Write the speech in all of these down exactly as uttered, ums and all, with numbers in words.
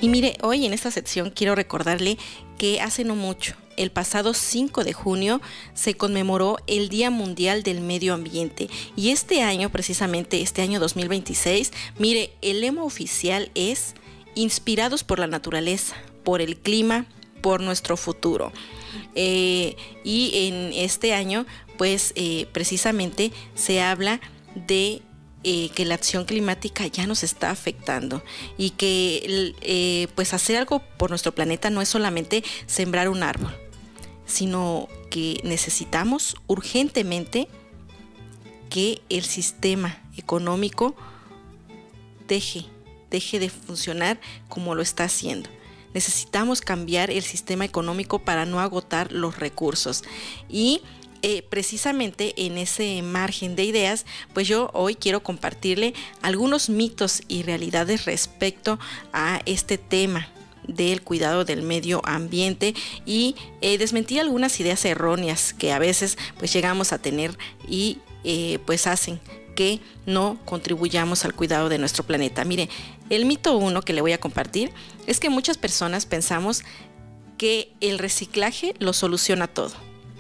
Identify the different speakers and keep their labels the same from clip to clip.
Speaker 1: Y mire, hoy en esta sección quiero recordarle que hace no mucho, el pasado cinco de junio, se conmemoró el Día Mundial del Medio Ambiente. Y este año, precisamente este año dos mil veintiséis, mire, el lema oficial es Inspirados por la naturaleza, por el clima, por nuestro futuro. Eh, y en este año, pues eh, precisamente se habla de Eh, que la acción climática ya nos está afectando y que eh, pues hacer algo por nuestro planeta no es solamente sembrar un árbol, sino que necesitamos urgentemente que el sistema económico deje, deje de funcionar como lo está haciendo. Necesitamos cambiar el sistema económico para no agotar los recursos. Y Eh, precisamente en ese margen de ideas, pues yo hoy quiero compartirle algunos mitos y realidades respecto a este tema del cuidado del medio ambiente y eh, desmentir algunas ideas erróneas que a veces pues llegamos a tener y eh, pues hacen que no contribuyamos al cuidado de nuestro planeta. Mire, el mito uno que le voy a compartir es que muchas personas pensamos que el reciclaje lo soluciona todo.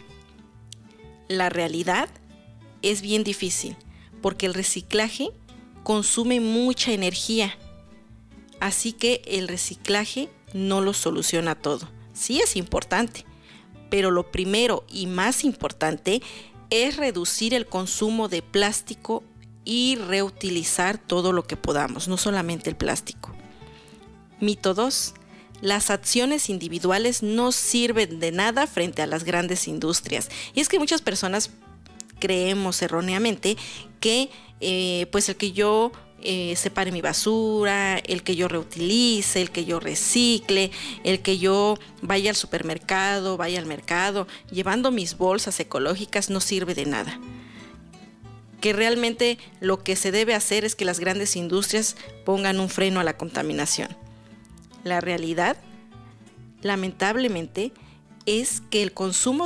Speaker 1: La realidad es bien difícil porque el reciclaje consume mucha energía, así que el reciclaje no lo soluciona todo. Sí es importante, pero lo primero y más importante es reducir el consumo de plástico y reutilizar todo lo que podamos, no solamente el plástico. Mito dos. Las acciones individuales no sirven de nada frente a las grandes industrias. Y es que muchas personas creemos erróneamente que eh, pues el que yo eh, separe mi basura, el que yo reutilice, el que yo recicle, el que yo vaya al supermercado, vaya al mercado, llevando mis bolsas ecológicas no sirve de nada. Que realmente lo que se debe hacer es que las grandes industrias pongan un freno a la contaminación. La realidad, lamentablemente, es que el consumo